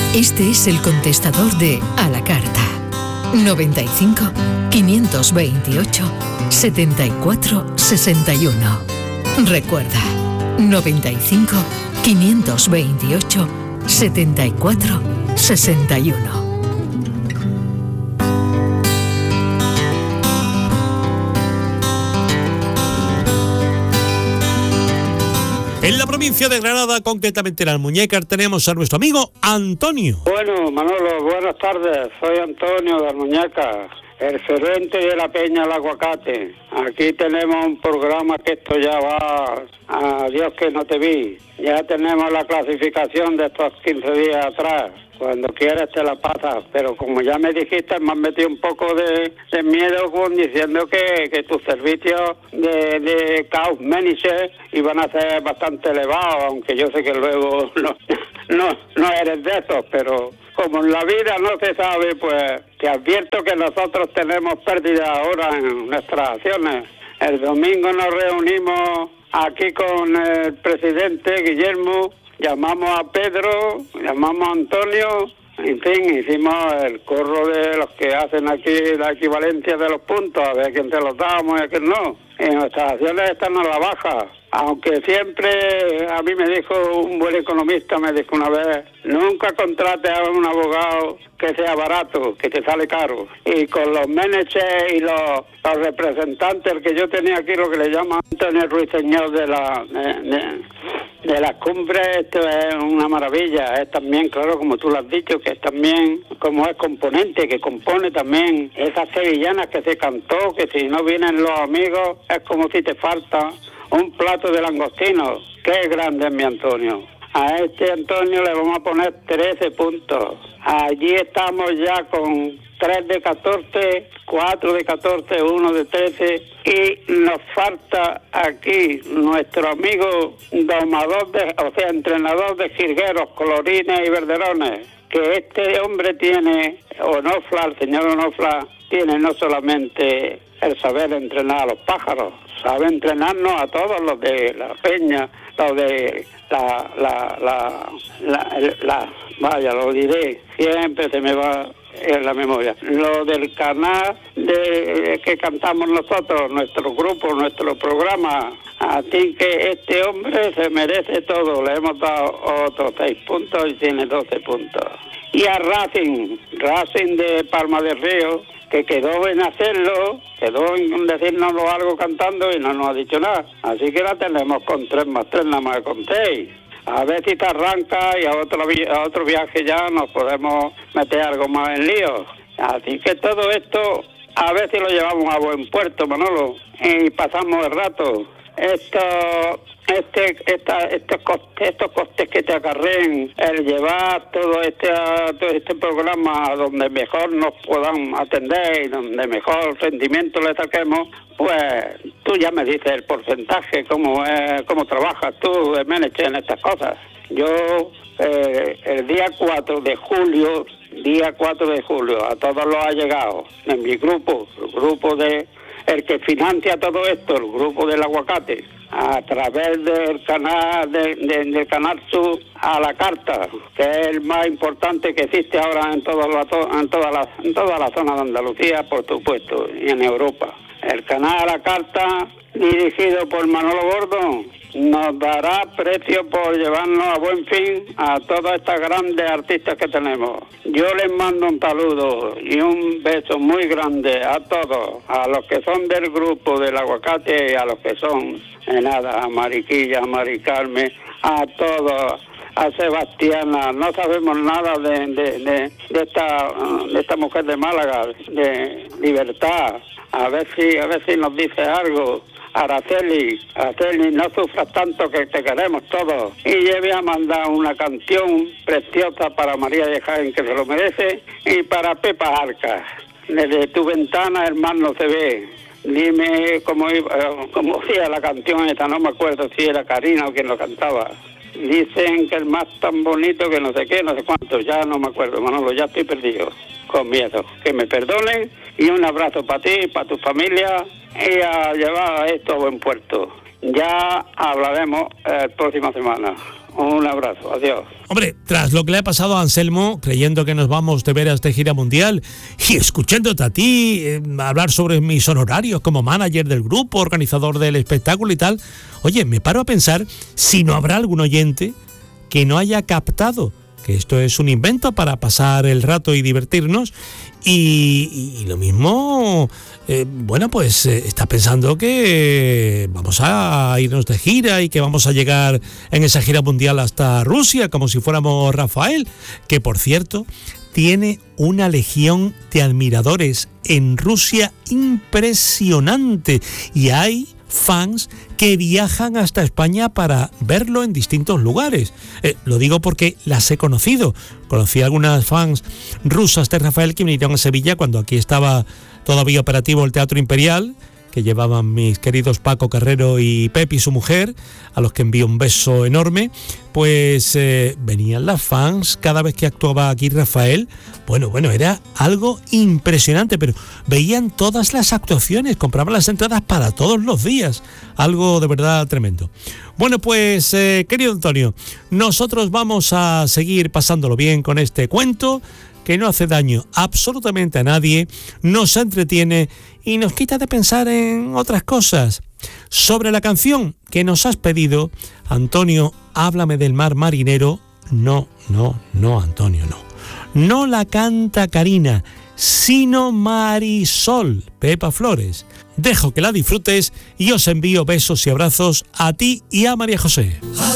Este es el contestador de A la Carta. 95 528 74 61. Recuerda, 95 528 74 61. En la provincia de Granada, concretamente en Almuñécar, tenemos a nuestro amigo Antonio. Bueno, Manolo, buenas tardes. Soy Antonio de Almuñécar, el gerente de la Peña del Aguacate. Aquí tenemos un programa que esto ya va a Dios que no te vi. Ya tenemos la clasificación de estos 15 días atrás. Cuando quieras te la pasas, pero como ya me dijiste, me has metido un poco de miedo con diciendo que tus servicios de Chaos Manager iban a ser bastante elevados, aunque yo sé que luego no eres de esos, pero como en la vida no se sabe, pues te advierto que nosotros tenemos pérdida ahora en nuestras acciones. El domingo nos reunimos aquí con el presidente Guillermo. Llamamos a Pedro, llamamos a Antonio, en fin, hicimos el corro de los que hacen aquí la equivalencia de los puntos, a ver quién te los damos y a quién no. Y nuestras acciones están a la baja, aunque siempre a mí me dijo un buen economista, me dijo una vez, nunca contrates a un abogado que sea barato, que te sale caro. Y con los managers y los representantes, el que yo tenía aquí, lo que le llaman Antonio Ruiseñor de las cumbres, esto es una maravilla. Es también, claro, como tú lo has dicho, que es también, como es componente, que compone también esas sevillanas que se cantó, que si no vienen los amigos, es como si te falta un plato de langostino. Qué grande es mi Antonio. A este Antonio le vamos a poner 13 puntos. Allí estamos ya con 3 de 14, 4 de 14, 1 de 13 y nos falta aquí nuestro amigo domador, entrenador de jilgueros, colorines y verderones, que este hombre tiene, Onofla, el señor Onofla, tiene no solamente el saber entrenar a los pájaros, sabe entrenarnos a todos los de la peña, los de vaya, lo diré, siempre se me va en la memoria. Lo del canal que cantamos nosotros, nuestro grupo, nuestro programa, así que este hombre se merece todo. Le hemos dado otros 6 puntos y tiene 12 puntos. Y a Racing de Palma del Río, que quedó en hacerlo, quedó en decirnos algo cantando y no nos ha dicho nada. Así que la tenemos con 3 más 3, nada más con 6. A ver si te arranca y a otro viaje ya nos podemos meter algo más en lío. Así que todo esto, a ver si lo llevamos a buen puerto, Manolo, y pasamos el rato. Estos costes que te acarreen, el llevar todo este programa donde mejor nos puedan atender y donde mejor rendimiento le saquemos, pues tú ya me dices el porcentaje, cómo trabajas tú de manager en estas cosas. Yo el día 4 de julio, a todos los allegados en mi grupo, el grupo de el que financia todo esto, el grupo del aguacate, a través del canal del canal Sur a la Carta, que es el más importante que existe ahora en toda la zona de Andalucía, por supuesto, y en Europa. El canal a la Carta, dirigido por Manolo Gordo, nos dará precio por llevarnos a buen fin a todas estas grandes artistas que tenemos. Yo les mando un saludo y un beso muy grande a todos, a los que son del grupo del aguacate y a los que son, a Mariquilla, a Mari Carmen, a todos, a Sebastiana. No sabemos nada de esta mujer de Málaga, de Libertad. A ver si nos dice algo. Araceli, no sufras tanto, que te queremos todos. Y yo voy a mandar una canción preciosa para María de Jaén, que se lo merece, y para Pepa Arca. Desde tu ventana el mar no se ve. Dime cómo decía la canción esta, no me acuerdo si era Karina o quien lo cantaba. Dicen que el mar tan bonito que no sé qué, no sé cuánto, ya no me acuerdo, Manolo, ya estoy perdido, con miedo. Que me perdonen y un abrazo para ti, para tu familia y a llevar esto a buen puerto. Ya hablaremos la próxima semana. Un abrazo, adiós. Hombre, tras lo que le ha pasado a Anselmo, creyendo que nos vamos de veras de gira mundial y escuchándote a ti hablar sobre mis honorarios como manager del grupo, organizador del espectáculo y tal, oye, me paro a pensar si no habrá algún oyente que no haya captado que esto es un invento para pasar el rato y divertirnos y lo mismo, está pensando que vamos a irnos de gira y que vamos a llegar en esa gira mundial hasta Rusia como si fuéramos Rafael, que por cierto tiene una legión de admiradores en Rusia impresionante y hay fans que viajan hasta España para verlo en distintos lugares. Lo digo porque las he conocido. Conocí a algunas fans rusas de Rafael que vinieron a Sevilla cuando aquí estaba todavía operativo el Teatro Imperial, que llevaban mis queridos Paco Carrero y Pepi, su mujer, a los que envío un beso enorme. Pues venían las fans cada vez que actuaba aquí Rafael. Bueno, era algo impresionante, pero veían todas las actuaciones, compraban las entradas para todos los días, algo de verdad tremendo. Bueno, pues querido Antonio, nosotros vamos a seguir pasándolo bien con este cuento que no hace daño absolutamente a nadie, nos entretiene y nos quita de pensar en otras cosas. Sobre la canción que nos has pedido, Antonio, háblame del mar marinero. No, Antonio, no. No la canta Karina, sino Marisol, Pepa Flores. Dejo que la disfrutes y os envío besos y abrazos a ti y a María José.